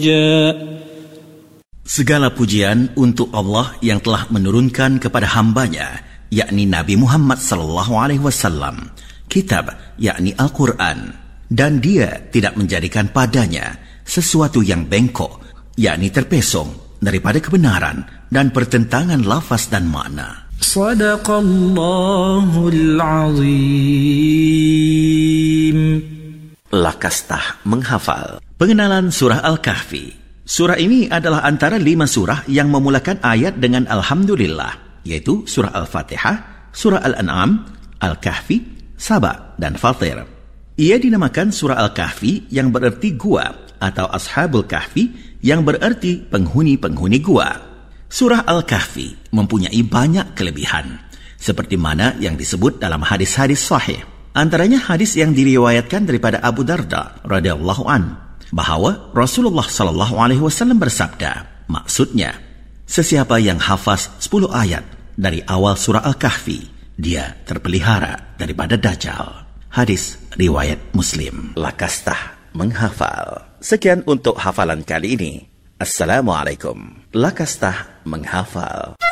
Segala pujian untuk Allah yang telah menurunkan kepada hambanya, yakni Nabi Muhammad SAW, kitab, yakni Al-Quran, dan dia tidak menjadikan padanya sesuatu yang bengkok, yakni terpesong daripada kebenaran dan pertentangan lafaz dan makna. Sadaqallahul Azim. Lakastah menghafal. Pengenalan surah Al-Kahfi. Surah ini adalah antara 5 surah yang memulakan ayat dengan Alhamdulillah, yaitu surah Al-Fatihah, surah Al-An'am, Al-Kahfi, Saba, dan Fatir. Ia dinamakan surah Al-Kahfi yang berarti gua, atau Ashabul Kahfi yang berarti penghuni-penghuni gua. Surah Al-Kahfi mempunyai banyak kelebihan, seperti mana yang disebut dalam hadis-hadis sahih. Antaranya hadis yang diriwayatkan daripada Abu Darda radhiyallahu an, bahawa Rasulullah SAW bersabda, maksudnya, sesiapa yang hafaz 10 ayat dari awal surah Al-Kahfi, dia terpelihara daripada Dajjal. Hadis riwayat Muslim. Lakastah menghafal. Sekian untuk hafalan kali ini. Assalamualaikum. Lakastah menghafal.